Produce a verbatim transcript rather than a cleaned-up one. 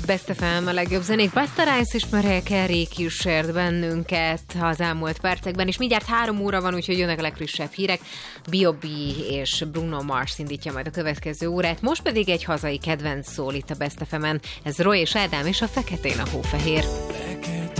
Best ef em, a legjobb zenék. Busta Rhymes és Mariah Carey kísért bennünket az elmúlt percekben, és mindjárt három óra van, úgyhogy jönnek a legfrissebb hírek. bé o bé és Bruno Mars indítja majd a következő órát, most pedig egy hazai kedvenc szól itt a Best ef emen. Ez Roy és Ádám és a Feketén a hófehér.